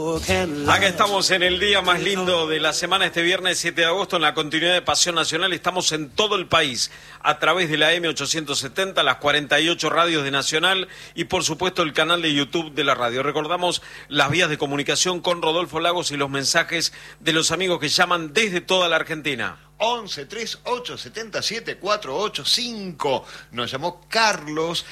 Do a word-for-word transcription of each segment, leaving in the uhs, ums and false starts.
Acá estamos en el día más lindo de la semana, este viernes siete de agosto, en la continuidad de Pasión Nacional. Estamos en todo el país, a través de la M ochocientos setenta, las cuarenta y ocho radios de Nacional y por supuesto el canal de YouTube de la radio. Recordamos las vías de comunicación con Rodolfo Lagos y los mensajes de los amigos que llaman desde toda la Argentina. once, treinta y ocho, setenta y siete, cuatrocientos ochenta y cinco. Nos llamó Carlos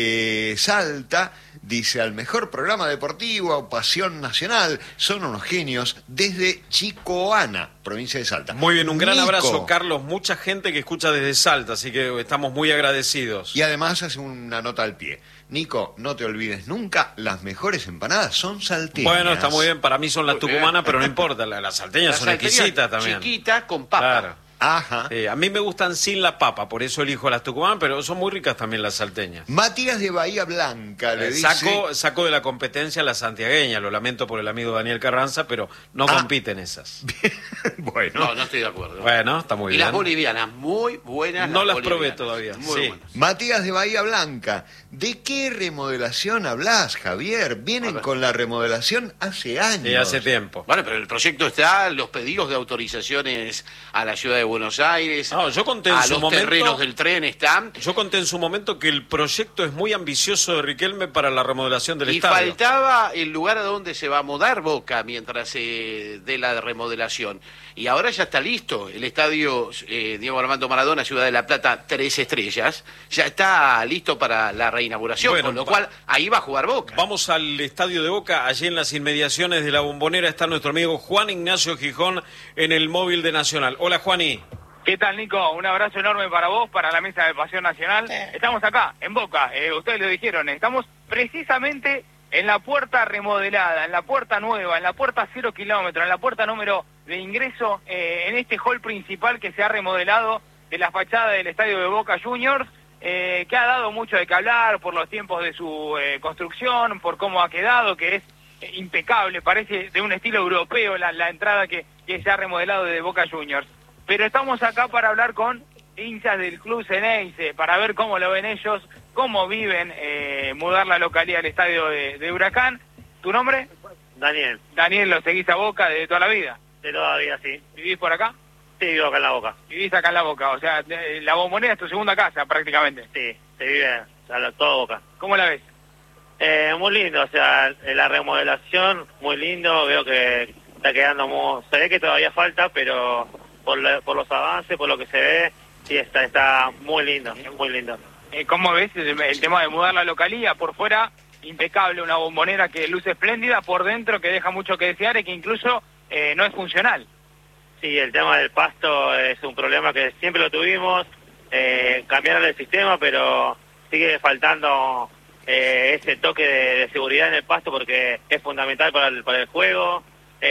de Salta. Dice, al mejor programa deportivo, Pasión Nacional. Son unos genios desde Chicoana, provincia de Salta. Muy bien, un gran Nico. abrazo, Carlos. Mucha gente que escucha desde Salta, así que estamos muy agradecidos. Y además hace una nota al pie. Nico, no te olvides nunca, las mejores empanadas son salteñas. Bueno, está muy bien, para mí son las tucumanas, pero no importa, las, las salteñas Las son salteñas exquisitas también. Chiquitas con papa. Claro. Ajá. Eh, a mí me gustan sin la papa, por eso elijo las tucumanas, pero son muy ricas también las salteñas. Matías de Bahía Blanca le Eh, dice... saco, saco de la competencia la santiagueña, lo lamento por el amigo Daniel Carranza, pero no Ah. compiten esas. Bueno. No, no estoy de acuerdo. Bueno, está muy y bien. las bolivianas, muy buenas. No las probé bolivianas. todavía, Muy sí. buenas. Matías de Bahía Blanca, ¿de qué remodelación hablas, Javier? Vienen A ver. con la remodelación hace años. Sí, hace tiempo. Bueno, pero el proyecto está, los pedidos de autorizaciones a la ciudad de Buenos Aires, No, yo conté en a su los momento- terrenos del tren están. Yo conté en su momento que el proyecto es muy ambicioso de Riquelme para la remodelación del Y estadio. faltaba el lugar a donde se va a mudar Boca mientras se dé la remodelación. Y ahora ya está listo. El estadio eh, Diego Armando Maradona, Ciudad de la Plata, tres estrellas, ya está listo para la reinauguración. Bueno, con lo va- cual, ahí va a jugar Boca. Vamos al estadio de Boca, allí en las inmediaciones de la Bombonera está nuestro amigo Juan Ignacio Gijón en el móvil de Nacional. Hola, Juani. ¿Qué tal, Nico? Un abrazo enorme para vos, para la mesa de Pasión Nacional. Estamos acá, en Boca, eh, ustedes lo dijeron, estamos precisamente en la puerta remodelada, en la puerta nueva, en la puerta cero kilómetros, en la puerta número de ingreso, eh, en este hall principal que se ha remodelado de la fachada del estadio de Boca Juniors, eh, que ha dado mucho de qué hablar por los tiempos de su eh, construcción, por cómo ha quedado, que es eh, impecable, parece de un estilo europeo la, la entrada que, que se ha remodelado de Boca Juniors. Pero estamos acá para hablar con hinchas del club Ceneice, para ver cómo lo ven ellos, cómo viven eh, mudar la localidad al estadio de, de Huracán. ¿Tu nombre? Daniel, Daniel, ¿lo seguís a Boca de toda la vida? de todavía sí. ¿Vivís por acá? Sí, vivo acá en la Boca. Vivís acá en la Boca, o sea, de- la Bombonera es tu segunda casa prácticamente. Sí, se vive a la- todo Boca. ¿Cómo la ves? Eh, muy lindo, o sea, eh, la remodelación, muy lindo. Veo que está quedando muy... Se ve que todavía falta, pero por, la- por los avances, por lo que se ve, sí, está, está muy lindo, muy lindo. Eh, ¿Cómo ves el, el tema de mudar la localidad? Por fuera, impecable, una Bombonera que luce espléndida, por dentro que deja mucho que desear y que incluso eh, no es funcional. Sí, el tema del pasto es un problema que siempre lo tuvimos. Eh, cambiaron el sistema, pero sigue faltando eh, ese toque de, de seguridad en el pasto porque es fundamental para el, para el juego.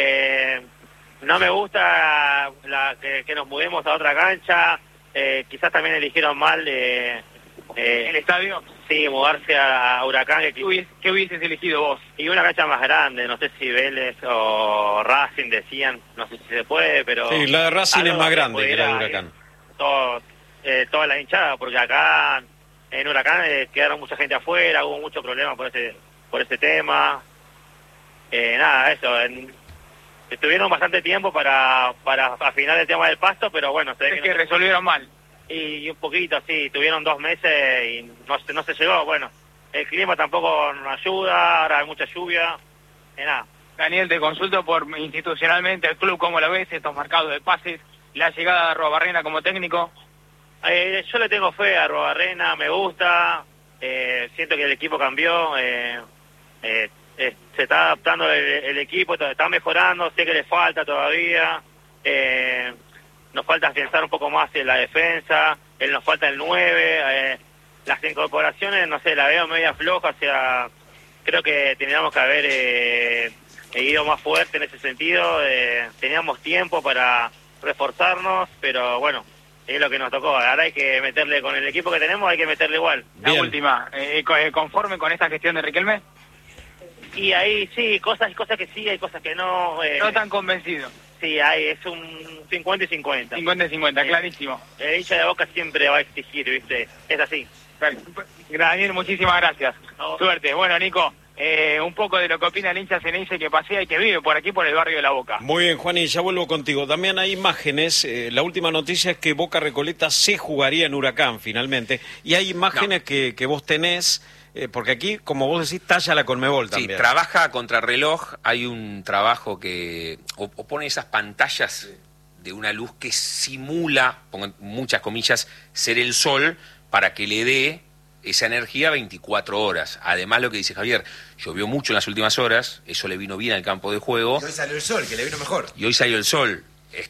Eh, no me gusta la, que, que nos mudemos a otra cancha. Eh, quizás también eligieron mal eh, eh, ¿El estadio? sí, mudarse a, a Huracán. Que, ¿Qué hubies- qué hubieses elegido vos? y una cancha más grande, no sé si Vélez o Racing decían, no sé si se puede, pero... Sí, la de Racing algo es más que grande que la de pudiera, Huracán. eh, todo, eh, toda la hinchada, porque acá en Huracán eh, quedaron mucha gente afuera, hubo mucho problema por ese por ese tema. Eh, nada, eso, en- estuvieron bastante tiempo para, para afinar el tema del pasto, pero bueno, se ve Es que que no se- resolvieron mal. y un poquito, sí, tuvieron dos meses y no, se- no se llegó. Bueno, el clima tampoco nos ayuda, ahora hay mucha lluvia, y nada. Daniel, te consulto por institucionalmente el club, ¿cómo lo ves? Estos marcados de pases, la llegada de Arrobarrena como técnico. Eh, yo le tengo fe a Arrobarrena, me gusta, eh, siento que el equipo cambió, eh, eh, eh, se está adaptando el, el equipo, está mejorando, sé que le falta todavía, eh, nos falta pensar un poco más en la defensa, él nos falta el nueve, eh, las incorporaciones, no sé, la veo media floja, o sea, creo que tendríamos que haber eh, ido más fuerte en ese sentido, eh, teníamos tiempo para reforzarnos, pero bueno, es lo que nos tocó, ahora hay que meterle con el equipo que tenemos, hay que meterle igual. La Bien. última, eh, co- eh, ¿conforme con esta gestión de Riquelme? Y ahí sí, cosas cosas que sí, hay cosas que no. Eh, No tan convencido. Sí, hay, es un cincuenta y cincuenta. cincuenta y cincuenta, clarísimo. El hincha de Boca siempre va a exigir, ¿viste? Es así. Per- Daniel, muchísimas gracias. No. Suerte. Bueno, Nico, eh, un poco de lo que opina el hincha ceneice que pasea y que vive por aquí, por el barrio de La Boca. Muy bien, Juan, y ya vuelvo contigo. Damián, hay imágenes. Eh, la última noticia es que Boca Recoleta se jugaría en Huracán, finalmente. Y hay imágenes no. que, que vos tenés, eh, porque aquí, como vos decís, talla la Conmebol también. Sí, trabaja a contrarreloj. Hay un trabajo que o, o pone esas pantallas de una luz que simula, pongo muchas comillas, ser el sol, para que le dé esa energía veinticuatro horas. Además, lo que dice Javier, llovió mucho en las últimas horas, eso le vino bien al campo de juego. Y hoy salió el sol, que le vino mejor. Y hoy salió el sol.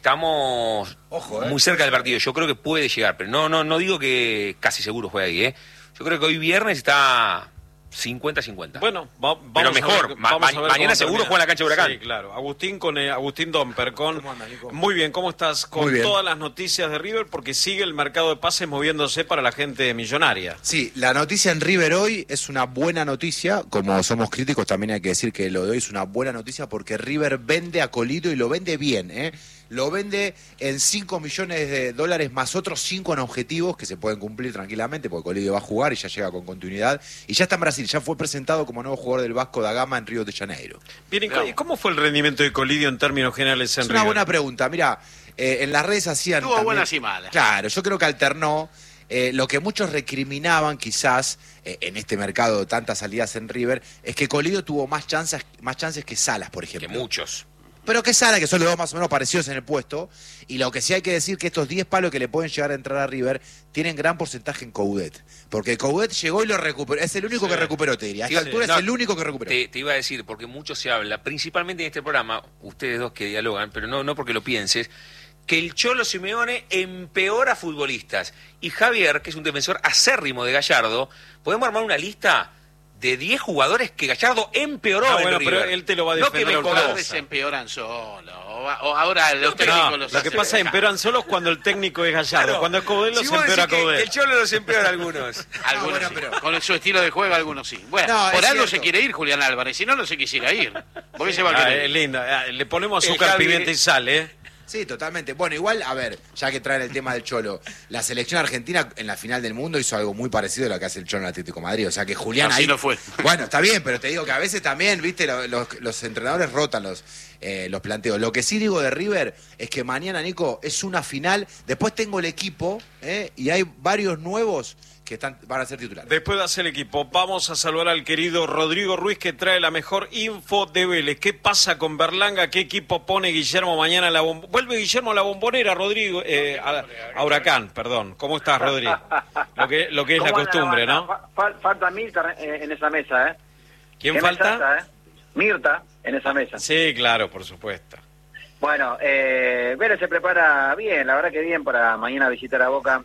Estamos Ojo, eh. muy cerca del partido. Yo creo que puede llegar, pero no no no digo que casi seguro juegue ahí, ¿eh? Yo creo que hoy viernes está cincuenta cincuenta. Bueno, va, vamos pero mejor. A ver, ma vamos ma a ver mañana seguro juega en la cancha de Huracán. Sí, claro. Agustín con eh, Agustín Domper con. ¿Cómo anda, Nico? Muy bien, ¿cómo estás? Con todas las noticias de River, porque sigue el mercado de pases moviéndose para la gente millonaria. Sí, la noticia en River hoy es una buena noticia. Como somos críticos, también hay que decir que lo de hoy es una buena noticia porque River vende a Colidio y lo vende bien, ¿eh? Lo vende en cinco millones de dólares más otros cinco en objetivos que se pueden cumplir tranquilamente porque Colidio va a jugar y ya llega con continuidad. Y ya está en Brasil, ya fue presentado como nuevo jugador del Vasco da Gama en Río de Janeiro. Bien, ¿y cómo fue el rendimiento de Colidio en términos generales en Es River? una buena pregunta. Mira, eh, en las redes hacían... Tuvo también, buenas y malas. Claro, yo creo que alternó. Eh, lo que muchos recriminaban quizás eh, en este mercado de tantas salidas en River es que Colidio tuvo más chances, más chances que Salas, por ejemplo. Que muchos. Pero que Sala, que son los dos más o menos parecidos en el puesto, y lo que sí hay que decir que estos diez palos que le pueden llegar a entrar a River tienen gran porcentaje en Coudet, porque Coudet llegó y lo recuperó, es el único sí. que recuperó, te diría, a esta sí. altura no, es el único que recuperó. Te, te iba a decir, porque mucho se habla, principalmente en este programa, ustedes dos que dialogan, pero no, no porque lo pienses, que el Cholo Simeone empeora futbolistas, y Javier, que es un defensor acérrimo de Gallardo, ¿podemos armar una lista de diez jugadores que Gallardo empeoró no, en bueno, River? Pero él te lo va a defender. No que me veces empeoran solo. O, o ahora los no, técnicos no, los Lo que pasa es que empeoran solos cuando el técnico es Gallardo. Claro. Cuando es Coudet los si empeora Coudet. El Cholo los empeora algunos. algunos no, bueno, sí. pero... Con su estilo de juego algunos sí. Bueno, no, por algo cierto. se quiere ir Julián Álvarez, si no, no se quisiera ir. ¿Por qué se va a ah, querer es ir? lindo. Le ponemos azúcar, Javi... pimienta y sal, ¿eh? Sí, totalmente. Bueno, igual, a ver, ya que traen el tema del Cholo, la selección argentina en la final del mundo hizo algo muy parecido a lo que hace el Cholo en el Atlético de Madrid. O sea que Julián Así ahí... no fue. Bueno, está bien, pero te digo que a veces también, viste, los, los, los entrenadores rotan los, eh, los planteos. Lo que sí digo de River es que mañana, Nico, es una final. Después tengo el equipo, ¿eh? Y hay varios nuevos que están, van a ser titulares. Después de hacer el equipo, vamos a saludar al querido Rodrigo Ruiz, que trae la mejor info de Vélez. ¿Qué pasa con Berlanga? ¿Qué equipo pone Guillermo mañana a la bombonera? Vuelve Guillermo a la bombonera, Rodrigo, eh, a, a Huracán, perdón. ¿Cómo estás, Rodrigo? Lo que, lo que es la costumbre, ¿no? Fa falta Mirta en esa mesa, ¿eh? ¿Quién falta? Mesaza, ¿eh? Mirta en esa mesa. Sí, claro, por supuesto. Bueno, eh, Vélez se prepara bien, la verdad que bien para mañana visitar a Boca.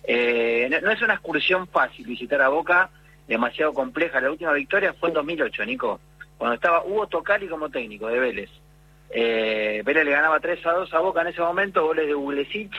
Eh, no, no es una excursión fácil visitar a Boca, demasiado compleja. La última victoria fue en dos mil ocho, Nico, cuando estaba Hugo Tocali como técnico de Vélez. Eh, Vélez le ganaba tres a dos a Boca en ese momento, goles de Uglesic,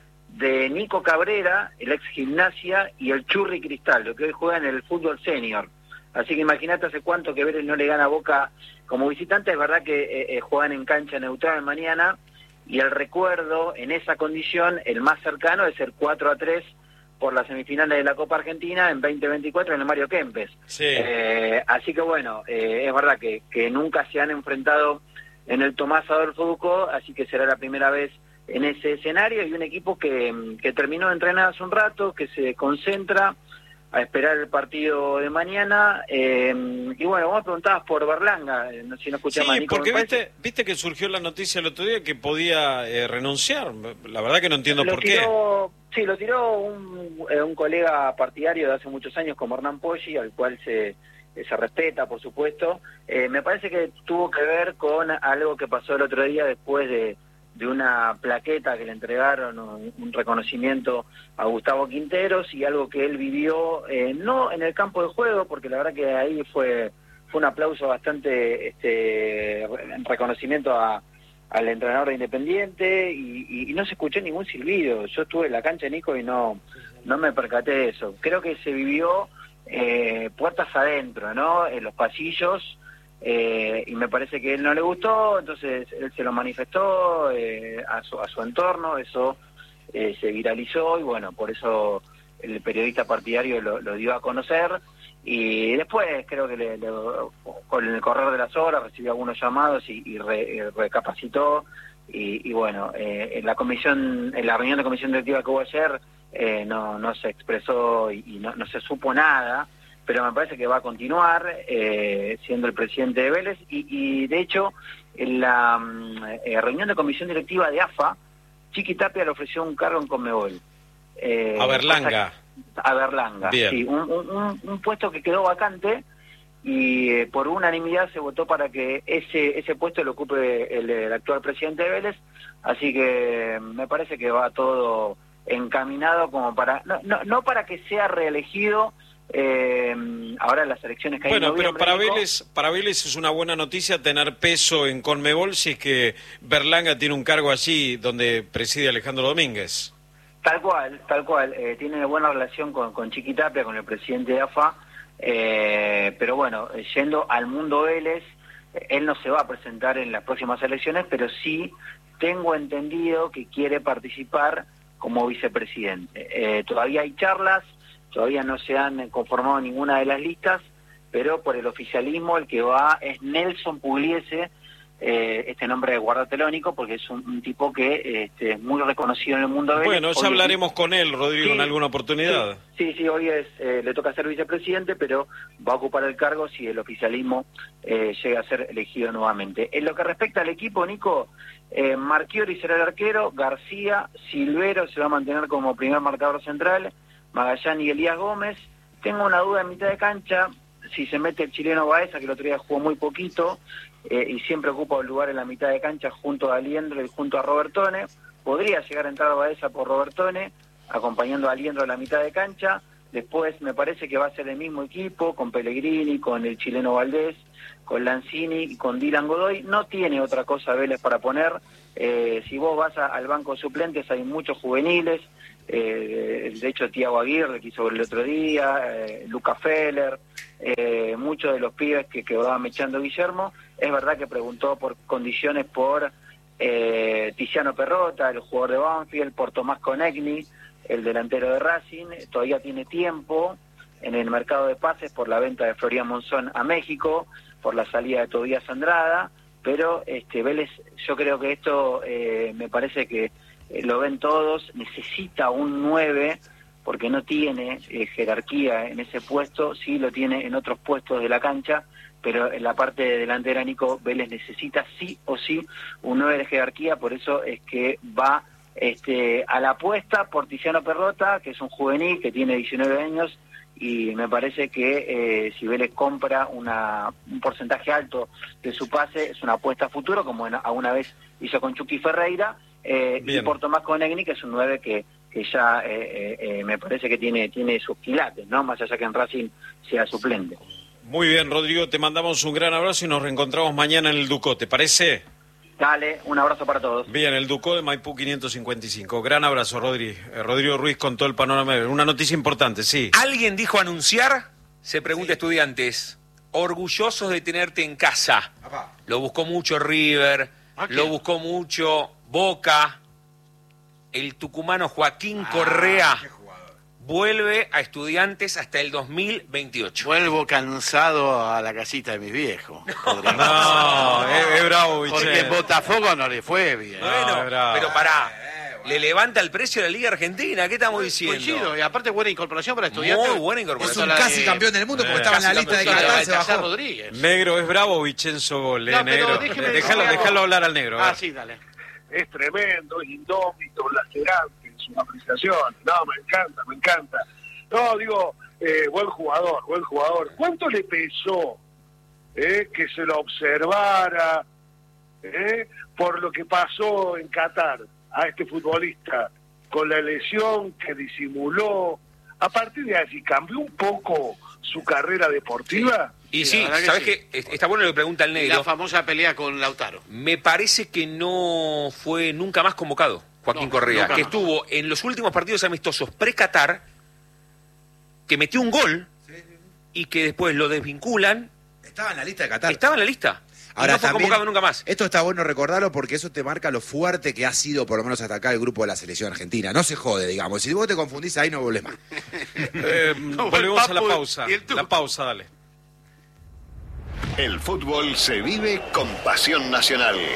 de Nico Cabrera, el ex Gimnasia, y el Churri Cristal, lo que hoy juega en el fútbol senior. Así que imagínate hace cuánto que Vélez no le gana a Boca como visitante. Es verdad que eh, eh, juegan en cancha neutral mañana, y el recuerdo en esa condición, el más cercano, es el cuatro a tres por las semifinales de la Copa Argentina en veinte veinticuatro en el Mario Kempes. Sí. Eh, así que bueno, eh, es verdad que, que nunca se han enfrentado en el Tomás Adolfo Ducó, así que será la primera vez en ese escenario, y un equipo que, que terminó de entrenar hace un rato, que se concentra a esperar el partido de mañana. Eh, y bueno, vos preguntabas por Berlanga, eh, si no escuché sí, más, Nico, porque viste, viste que surgió la noticia el otro día que podía eh, renunciar. La verdad que no entiendo lo por tiró, qué. Sí, lo tiró un, eh, un colega partidario de hace muchos años como Hernán Poggi, al cual se, eh, se respeta, por supuesto. Eh, me parece que tuvo que ver con algo que pasó el otro día después de de una plaqueta que le entregaron, un, un reconocimiento a Gustavo Quinteros, y algo que él vivió, eh, no en el campo de juego, porque la verdad que ahí fue fue un aplauso bastante, este reconocimiento a, al entrenador de Independiente, y, y, y no se escuchó ningún silbido. Yo estuve en la cancha, Nico, y no, no me percaté de eso. Creo que se vivió eh, puertas adentro, ¿no? En los pasillos. Eh, y me parece que a él no le gustó, entonces él se lo manifestó eh, a, su, a su entorno, eso eh, se viralizó, y bueno, por eso el periodista partidario lo, lo dio a conocer, Y después creo que le, le, con el correr de las horas recibió algunos llamados y, y, re, y recapacitó. Y, y bueno, eh, en la comisión, en la reunión de comisión directiva que hubo ayer, eh, no, no se expresó y, y no, no se supo nada, pero me parece que va a continuar eh, siendo el presidente de Vélez. Y, y de hecho, en la eh, reunión de comisión directiva de A F A, Chiqui Tapia le ofreció un cargo en Conmebol. Eh, a Berlanga. A Berlanga, Bien. Sí, un, un, un puesto que quedó vacante y eh, por unanimidad se votó para que ese ese puesto lo ocupe el, el actual presidente de Vélez, así que me parece que va todo encaminado como para, no, no, no para que sea reelegido eh, ahora en las elecciones que hay en Bueno, pero noviembre, para Nico. Vélez, para Vélez es una buena noticia tener peso en Conmebol si es que Berlanga tiene un cargo allí donde preside Alejandro Domínguez. Tal cual, tal cual. Eh, tiene buena relación con, con Chiqui Tapia, con el presidente de A F A, eh, pero bueno, eh, yendo al mundo Vélez, eh, él no se va a presentar en las próximas elecciones, pero sí tengo entendido que quiere participar como vicepresidente. Eh, todavía hay charlas, todavía no se han conformado ninguna de las listas, pero por el oficialismo el que va es Nelson Pugliese, Eh, este nombre de guardatelónico, porque es un, un tipo que este, es muy reconocido en el mundo de Vélez. Bueno, ya Hoy hablaremos es... con él, Rodrigo, sí, en alguna oportunidad. Sí, sí, sí hoy es, eh, le toca ser vicepresidente, pero va a ocupar el cargo si el oficialismo eh, llega a ser elegido nuevamente. En lo que respecta al equipo, Nico, eh, Marchiori será el arquero, García, Silvero se va a mantener como primer marcador central, Magallán y Elías Gómez. Tengo una duda en mitad de cancha, si se mete el chileno Baeza, que el otro día jugó muy poquito, eh, y siempre ocupa un lugar en la mitad de cancha junto a Aliendro y junto a Robertone. Podría llegar a entrar Baeza por Robertone, acompañando a Aliendro en la mitad de cancha. Después me parece que va a ser el mismo equipo, con Pellegrini, con el chileno Valdés, con Lanzini y con Dylan Godoy. No tiene otra cosa Vélez para poner. Eh, si vos vas a, al banco de suplentes hay muchos juveniles, eh, de hecho Thiago Aguirre que hizo el otro día, eh, Luca Feller, eh, muchos de los pibes que quedaban mechando Guillermo. Es verdad que preguntó por condiciones por eh, Tiziano Perrota, el jugador de Banfield, por Tomás Conegni, el delantero de Racing. Todavía tiene tiempo en el mercado de pases por la venta de Florian Monzón a México, por la salida de Tobías Andrada, pero este Vélez, yo creo que esto eh, me parece que eh, lo ven todos, necesita un nueve, porque no tiene eh, jerarquía en ese puesto, sí lo tiene en otros puestos de la cancha, pero en la parte de delantera, Nico, Vélez necesita sí o sí un nueve de jerarquía, por eso es que va este, a la apuesta por Tiziano Perrota, que es un juvenil que tiene diecinueve años, y me parece que eh, si Vélez compra una, un porcentaje alto de su pase, es una apuesta a futuro, como en, alguna vez hizo con Chucky Ferreira, eh, y por Tomás Conegni, que es un nueve que, que ya eh, eh, me parece que tiene, tiene sus quilates, ¿no? Más allá que en Racing sea suplente. Muy bien, Rodrigo, te mandamos un gran abrazo y nos reencontramos mañana en el Ducó, ¿te parece? Dale, un abrazo para todos. Bien, el Ducó de Maipú quinientos cincuenta y cinco. Gran abrazo, Rodri. Eh, Rodrigo Ruiz con todo el panorama. Una noticia importante, sí. ¿Alguien dijo anunciar? Se pregunta, sí. Estudiantes. Orgullosos de tenerte en casa. Apá. Lo buscó mucho River, ¿Ah, lo buscó mucho Boca. El tucumano Joaquín ah, Correa vuelve a Estudiantes hasta el dos mil veintiocho. Vuelvo cansado a la casita de mis viejos. No, no es, es bravo, biche. Porque en Botafogo no le fue bien. Bueno, no, pero pará. Eh, bueno. Le levanta el precio de la Liga Argentina. ¿Qué estamos diciendo? Coincido, y aparte buena incorporación para Estudiantes. Muy buena incorporación. Es un casi campeón del mundo porque eh, estaba en la lista de Qatar, se bajó. Rodríguez. Negro, es bravo Vicenzo Gol, eh, no, negro. Déjalo, déjalo hablar al negro. Ah, sí, dale. Es tremendo, es indómito, lacerante en sus apreciaciones. No, me encanta, me encanta. No, digo, eh, buen jugador, buen jugador. ¿Cuánto le pesó eh, que se lo observara eh, por lo que pasó en Qatar a este futbolista con la lesión que disimuló? A partir de allí, ¿cambió un poco su carrera deportiva? Y sí, sí ¿sabes qué? Sí. Está bueno lo que pregunta el negro. La famosa pelea con Lautaro. Me parece que no fue nunca más convocado Joaquín no, Correa, que más. Estuvo en los últimos partidos amistosos pre-Qatar, que metió un gol sí, sí, sí. y que después lo desvinculan. Estaba en la lista de Qatar. Estaba en la lista. Ahora, y no fue también, convocado nunca más. Esto está bueno recordarlo porque eso te marca lo fuerte que ha sido, por lo menos hasta acá, el grupo de la selección argentina. No se jode, digamos. Si vos te confundís ahí, no volvés más. eh, No, volvemos el a la Papu pausa. y el Tucu. La pausa, dale. El fútbol se vive con pasión nacional.